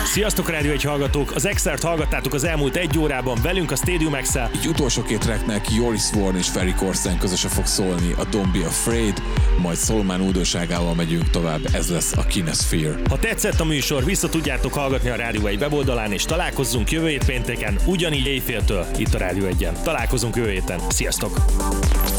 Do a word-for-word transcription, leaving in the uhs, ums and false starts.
Sziasztok, Rádió egy hallgatók! Az Exert hallgattátok az elmúlt egy órában, velünk a Stadium X-el. Így utolsó két tracknek Joris Vorn és Ferry Corsten közösen fog szólni a Don't Be Afraid, majd Szolomán újdonságával megyünk tovább, ez lesz a Kinesphere. Ha tetszett a műsor, vissza tudjátok hallgatni a Rádió egy weboldalán, és találkozzunk jövő hét pénteken, ugyanígy éjféltől itt a Rádió egyen. Találkozunk jövő héten. Sziasztok!